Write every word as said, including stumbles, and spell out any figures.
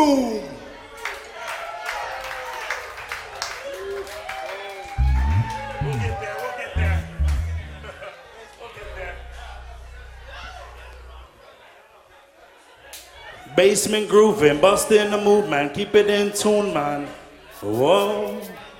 boom. We'll get there, we'll get there. We'll get there. Basement grooving, busting the move, man. Keep it in tune, man. Whoa.